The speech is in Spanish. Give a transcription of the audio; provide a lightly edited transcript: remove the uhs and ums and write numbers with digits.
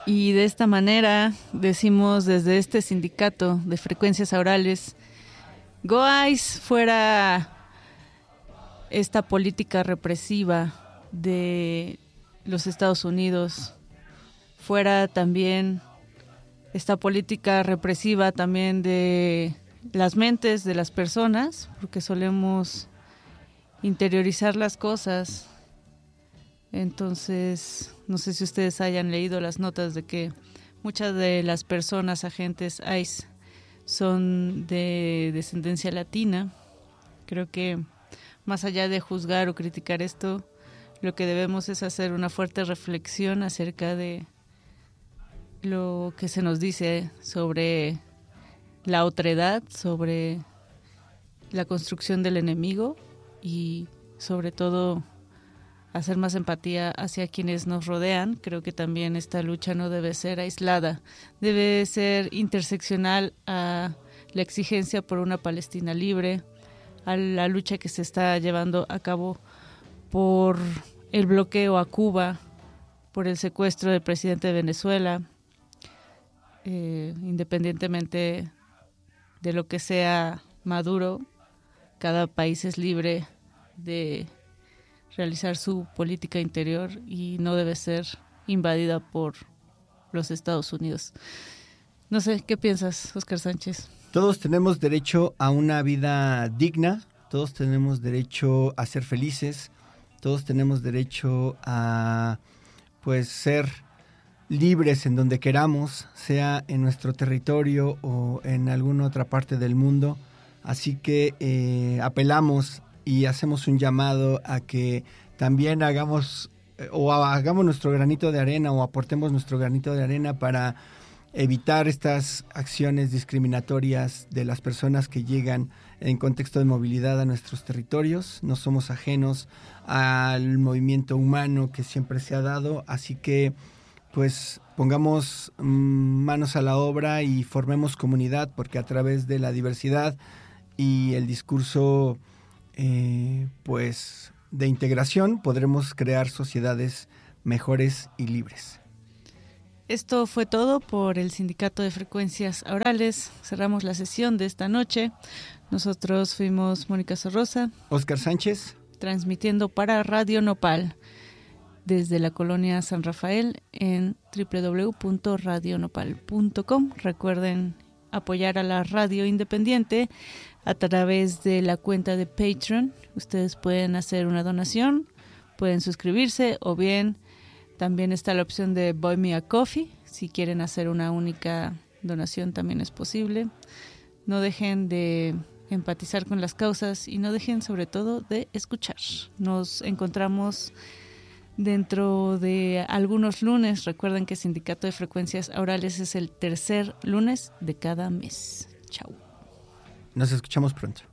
Y de esta manera decimos desde este sindicato de frecuencias aurales, Go ICE, fuera esta política represiva de los Estados Unidos, fuera también esta política represiva también de las mentes de las personas, porque solemos interiorizar las cosas. Entonces, no sé si ustedes hayan leído las notas de que muchas de las personas agentes ICE son de descendencia latina. Creo que más allá de juzgar o criticar esto, lo que debemos es hacer una fuerte reflexión acerca de lo que se nos dice sobre la otredad, sobre la construcción del enemigo y sobre todo hacer más empatía hacia quienes nos rodean. Creo que también esta lucha no debe ser aislada, debe ser interseccional a la exigencia por una Palestina libre, a la lucha que se está llevando a cabo por el bloqueo a Cuba, por el secuestro del presidente de Venezuela, independientemente de lo que sea Maduro, cada país es libre de realizar su política interior y no debe ser invadida por los Estados Unidos. No sé, ¿qué piensas, Óscar Sánchez? Todos tenemos derecho a una vida digna, todos tenemos derecho a ser felices, todos tenemos derecho a ser libres en donde queramos, sea en nuestro territorio o en alguna otra parte del mundo. Así que apelamos y hacemos un llamado a que también hagamos nuestro granito de arena o aportemos nuestro granito de arena para evitar estas acciones discriminatorias de las personas que llegan en contexto de movilidad a nuestros territorios. No somos ajenos al movimiento humano que siempre se ha dado, así que pues pongamos manos a la obra y formemos comunidad, porque a través de la diversidad y el discurso de integración podremos crear sociedades mejores y libres. Esto fue todo por el Sindicato de Frecuencias Aurales. Cerramos la sesión de esta noche. Nosotros fuimos Mónica Sorrosa, Óscar Sánchez, transmitiendo para Radio Nopal desde la colonia San Rafael en www.radionopal.com. Recuerden apoyar a la radio independiente a través de la cuenta de Patreon. Ustedes pueden hacer una donación, pueden suscribirse o bien también está la opción de Buy Me a Coffee. Si quieren hacer una única donación también es posible. No dejen de empatizar con las causas y no dejen sobre todo de escuchar. Nos encontramos dentro de algunos lunes. Recuerden que Sindicato de Frecuencias Aurales es el tercer lunes de cada mes. Chau. Nos escuchamos pronto.